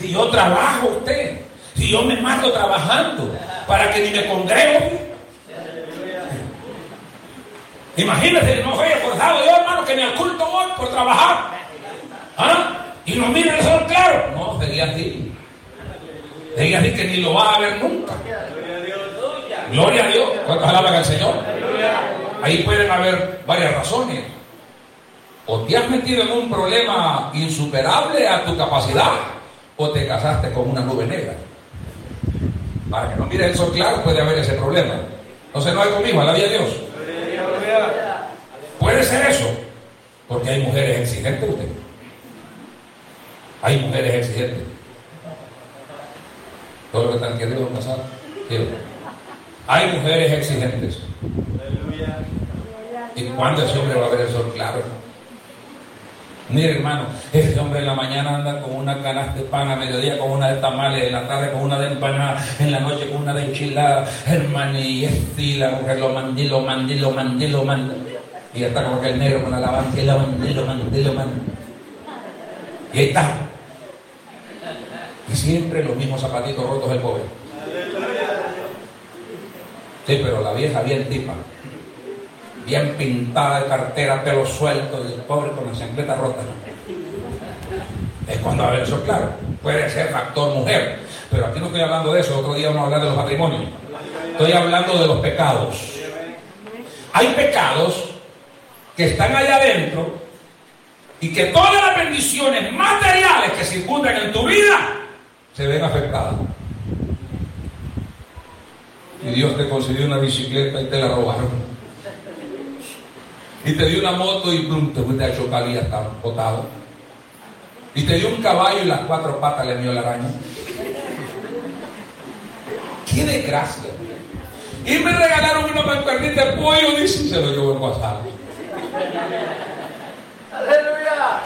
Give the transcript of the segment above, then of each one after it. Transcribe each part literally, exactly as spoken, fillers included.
Si yo trabajo usted, si yo me mato trabajando para que ni me congrego. Imagínese, no soy esforzado yo, hermano, que ni al culto voy por trabajar. ¿Ah? Y no mira el sol claro. No, sería así. Sería así que ni lo vas a ver nunca. Gloria a Dios. ¿Cuántos alaban al Señor? Ahí pueden haber varias razones. O te has metido en un problema insuperable a tu capacidad, o te casaste con una nube negra. Para que no mire el sol claro puede haber ese problema. Entonces no hay conmigo, a la vida de Dios. Puede ser eso, porque hay mujeres exigentes usted. Hay mujeres exigentes. Todos los que están queridos casar. Hay mujeres exigentes. ¿Y cuándo ese hombre va a ver el sol claro? Mire, hermano, ese hombre en la mañana anda con una canasta de pan, a mediodía con una de tamales, en la tarde con una de empanada, en la noche con una de enchilada, hermano, y este, la mujer lo mandí, lo mandí, lo mandí, lo mandí. Y está como que el negro con la alabanza, y lo mandí, lo mandí, lo mandí. Y ahí está. Y siempre los mismos zapatitos rotos del pobre. Sí, pero la vieja bien tipa, bien pintada de cartera, pelo suelto, y el pobre con la chancleta rota. Es cuando va a ver eso, claro. Puede ser factor mujer, pero aquí no estoy hablando de eso. Otro día vamos a hablar de los matrimonios. Estoy hablando de los pecados. Hay pecados que están allá adentro y que todas las bendiciones materiales que circundan en tu vida se ven afectadas. Y Dios te concedió una bicicleta y te la robaron. Y te dio una moto y plum, te fuiste a chocar y ya está botado. Y te dio un caballo y las cuatro patas le dio la araña. ¡Qué desgracia! Y me regalaron una mancuernita de pollo, dice, y se lo llevó en WhatsApp. ¡Aleluya!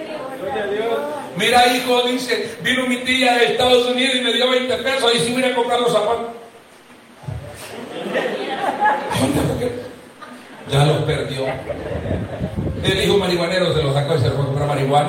Mira, hijo, dice, vino mi tía de Estados Unidos y me dio veinte pesos y si voy a comprar los zapatos. Ya los perdió. El hijo marihuanero se los sacó y se los fue a comprar marihuana.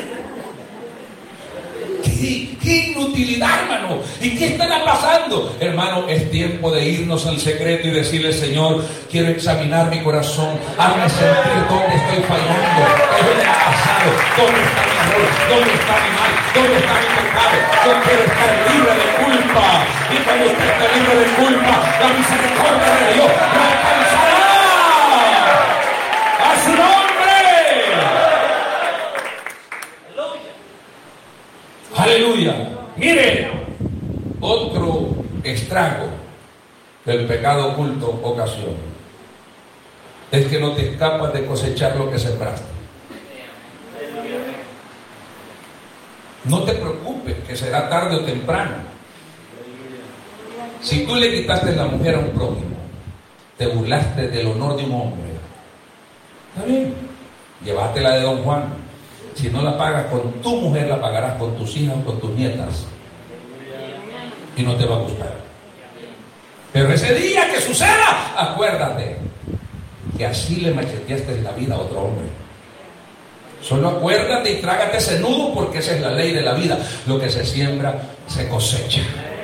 ¿Qué, qué inutilidad, hermano? ¿Y qué estará pasando? Hermano, es tiempo de irnos al secreto y decirle, Señor, quiero examinar mi corazón, hazme sentir dónde estoy fallando, qué me ha pasado, dónde está mi error, dónde está mi mal, dónde está mi pecado. Yo quiero estar libre de culpa. Y cuando usted esté libre de culpa, la misericordia de Dios lo alcanzará. ¡A su nombre! ¡Aleluya! Mire, otro estrago del pecado oculto ocasiona es que no te escapas de cosechar lo que sembraste. No te preocupes, que será tarde o temprano. Si tú le quitaste la mujer a un prójimo, te burlaste del honor de un hombre, está bien, llévatela de don Juan. Si no la pagas con tu mujer, la pagarás con tus hijas o con tus nietas. Y no te va a gustar. Pero ese día que suceda, acuérdate que así le macheteaste la vida a otro hombre. Solo acuérdate y trágate ese nudo, porque esa es la ley de la vida. Lo que se siembra, se cosecha.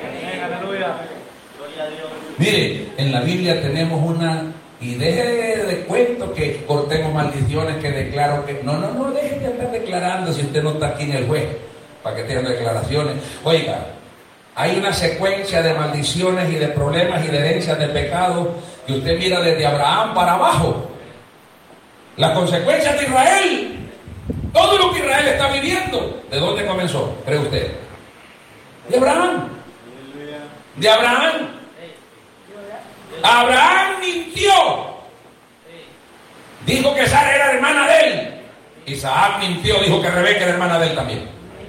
Mire, en la Biblia tenemos una... Y deje de cuento que cortemos maldiciones, que declaro que... No, no, no, deje de andar declarando si usted no está aquí en el juez, para que tengan declaraciones. Oiga, hay una secuencia de maldiciones y de problemas y de herencias de pecado que usted mira desde Abraham para abajo. Las consecuencias de Israel, todo lo que Israel está viviendo, ¿de dónde comenzó? ¿Cree usted? De Abraham. De Abraham. Abraham mintió. Dijo que Sara era hermana de él. Isaac mintió, dijo que Rebeca era hermana de él también.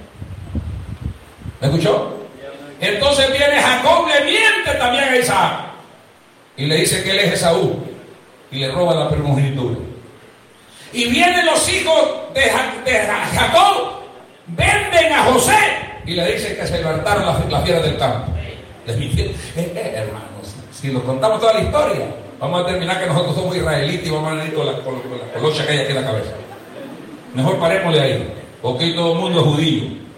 ¿Me escuchó? Entonces viene Jacob, le miente también a Isaac y le dice que él es Esaú y le roba la primogenitura. Y vienen los hijos de, ja de Jacob, venden a José y le dicen que se lo hartaron las, las fieras del campo. Les mintieron. Eh, eh, hermanos, si nos contamos toda la historia, vamos a terminar que nosotros somos israelitas y vamos a venir con la, con, con la colocha que hay aquí en la cabeza. Mejor parémosle ahí, porque todo el mundo es judío.